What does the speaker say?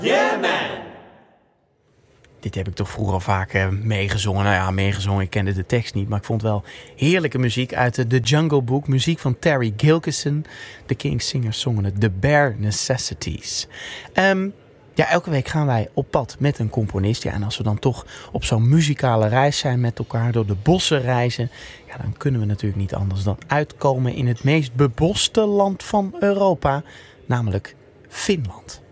Dit heb ik toch vroeger al vaak meegezongen. Nou ja, meegezongen, ik kende de tekst niet. Maar ik vond wel heerlijke muziek uit The Jungle Book. Muziek van Terry Gilkyson. De King's Singers zongen het. The Bare Necessities. Elke week gaan wij op pad met een componist. Ja, en als we dan toch op zo'n muzikale reis zijn met elkaar, door de bossen reizen, ja, dan kunnen we natuurlijk niet anders dan uitkomen in het meest beboste land van Europa, namelijk Finland.